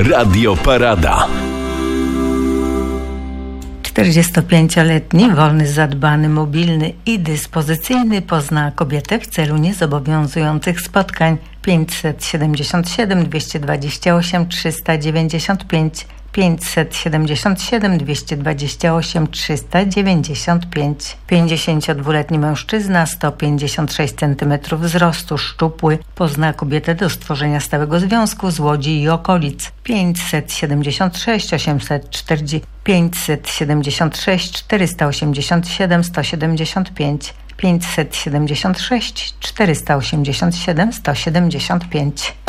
Radio Parada. 45-letni, wolny, zadbany, mobilny i dyspozycyjny pozna kobietę w celu niezobowiązujących spotkań. 577 228 395 577 228 395. 52-letni mężczyzna, 156 cm wzrostu, szczupły, pozna kobietę do stworzenia stałego związku z Łodzi i okolic. 576 840 576 487 175 576 487 175.